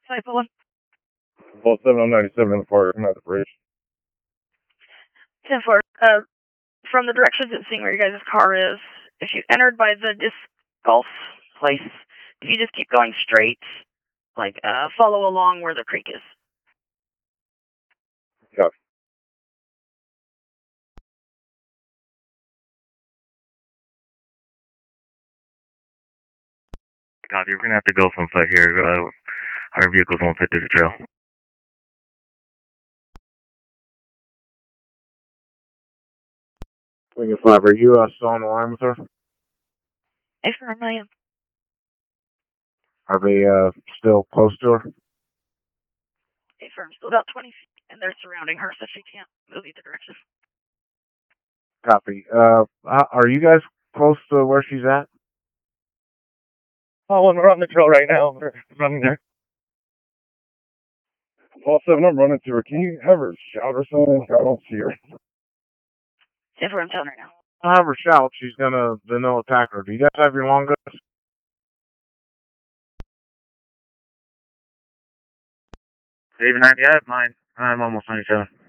5-1. Well, 7097 in the park. I'm at the bridge. 10-4. From the directions it's seeing where your guys' car is, if you entered by the disc golf place, if you just keep going straight, like, follow along where the creek is. Copy. Copy. We're gonna have to go from foot here. Our vehicles won't fit through the trail. 5, are you still on the line with her? Affirm, I am. Are they still close to her? Affirm, still about 20 feet, and they're surrounding her, so she can't move either direction. Copy. Are you guys close to where she's at? Oh, we're on the trail right now. We're running there. Paul 7, I'm running to her. Can you have her shout or something? I don't see her. Affirm, I'm telling her now. I'll have her shout. She's gonna then they'll attack her. Do you guys have your long guns? Dave and I have mine. I'm almost 97.